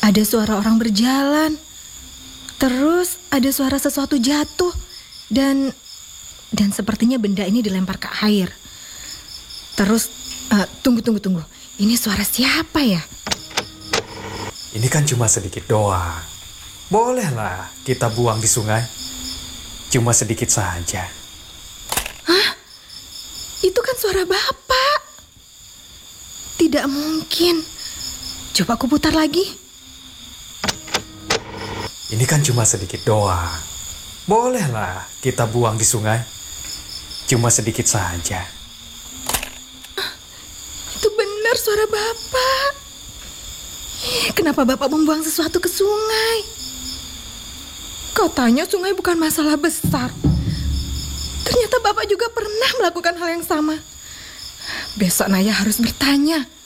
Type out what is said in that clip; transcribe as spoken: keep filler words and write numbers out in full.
ada suara orang berjalan. Terus ada suara sesuatu jatuh. Dan dan sepertinya benda ini dilempar ke air. Terus, uh, tunggu, tunggu, tunggu. Ini suara siapa ya? Ini kan cuma sedikit doang. Bolehlah kita buang di sungai. Cuma sedikit saja. Hah? Itu kan suara Bapak. Tidak mungkin. Coba aku putar lagi. Ini kan cuma sedikit doang. Bolehlah kita buang di sungai. Cuma sedikit saja. Itu benar suara Bapak. Ih, kenapa Bapak membuang sesuatu ke sungai? Katanya sungai bukan masalah besar. Ternyata Bapak juga pernah melakukan hal yang sama. Besok Naya harus bertanya.